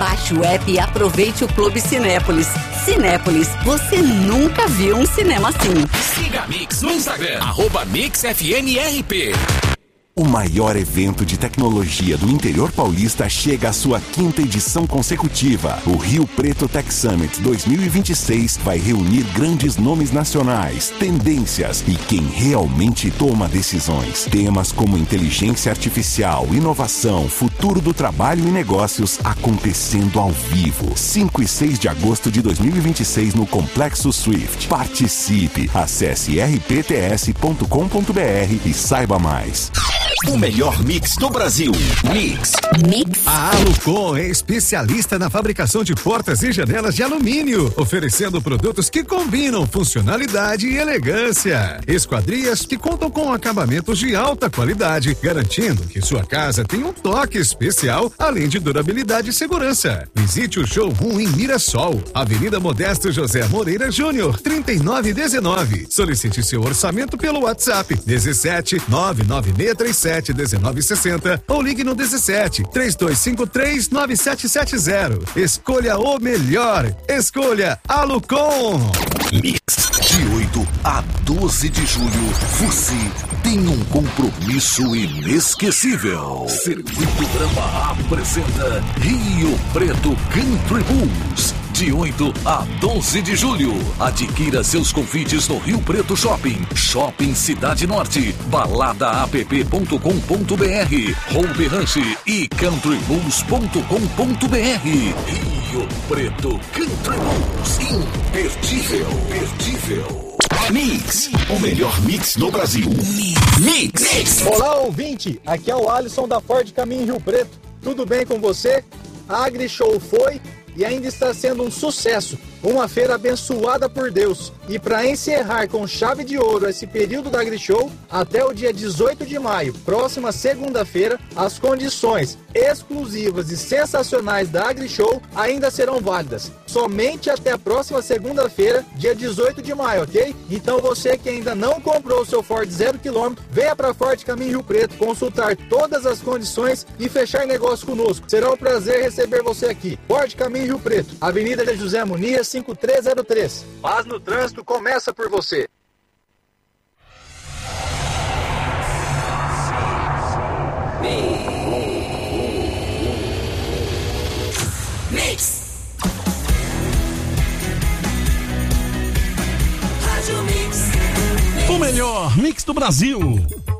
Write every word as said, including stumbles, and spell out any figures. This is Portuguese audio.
Baixe o app e aproveite o Clube Cinépolis. Cinépolis, você nunca viu um cinema assim. Siga a Mix no Instagram, arroba MixFNRP. O maior evento de tecnologia do interior paulista chega à sua quinta edição consecutiva. O Rio Preto Tech Summit dois mil e vinte e seis vai reunir grandes nomes nacionais, tendências e quem realmente toma decisões. Temas como inteligência artificial, inovação, futuro do trabalho e negócios acontecendo ao vivo. cinco e seis de agosto de dois mil e vinte e seis no Complexo Swift. Participe! Acesse r p t s ponto com ponto b r e saiba mais. O melhor mix do Brasil. Mix. Mix. A Alucon é especialista na fabricação de portas e janelas de alumínio, oferecendo produtos que combinam funcionalidade e elegância. Esquadrias que contam com acabamentos de alta qualidade, garantindo que sua casa tenha um toque especial, além de durabilidade e segurança. Visite o showroom em Mirassol, Avenida Modesto José Moreira Júnior, trinta e nove dezenove. Solicite seu orçamento pelo WhatsApp dezessete nove nove seis três sete dezenove sessenta ou ligue no dezessete três dois cinco três nove sete sete zero. Escolha o melhor. Escolha Alucon. Mix. De oito a doze de julho, você tem um compromisso inesquecível. Circuito Brahma apresenta Rio Preto Country Bulls. De oito a doze de julho, adquira seus convites no Rio Preto Shopping, Shopping Cidade Norte, balada app ponto com ponto b r, Home Ranch e country bulls ponto com ponto b r. Rio Preto Country Bulls, imperdível, imperdível. Mix, o melhor mix do Brasil. Mix. Mix. Olá, ouvinte, aqui é o Alisson da Ford Caminho Rio Preto. Tudo bem com você? A AgriShow foi e ainda está sendo um sucesso, uma feira abençoada por Deus. E para encerrar com chave de ouro esse período da AgriShow, até o dia dezoito de maio, próxima segunda-feira, as condições exclusivas e sensacionais da AgriShow ainda serão válidas. Somente até a próxima segunda-feira, dia dezoito de maio, ok? Então você que ainda não comprou o seu Ford zero quilômetro, venha para Ford Caminho Rio Preto, consultar todas as condições e fechar negócio conosco. Será um prazer receber você aqui. Ford Caminho Rio Preto, Avenida de José Muniz, cinco três zero três. Paz no trânsito começa por você. Mix. O melhor mix do Brasil.